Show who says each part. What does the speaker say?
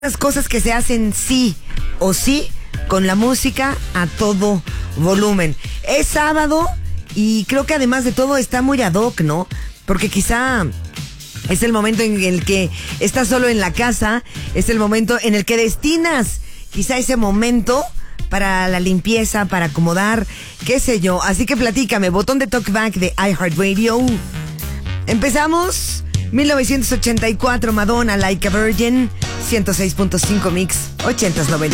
Speaker 1: Las cosas que se hacen sí o sí con la música a todo volumen. Es sábado y creo que además de todo está muy ad hoc, ¿no? Porque quizá es el momento en el que estás solo en la casa, es el momento en el que destinas quizá ese momento para la limpieza, para acomodar, qué sé yo. Así que platícame, botón de talkback de iHeartRadio. Empezamos. 1984, Madonna, Like a Virgin, 106.5 Mix, 80s, 90s.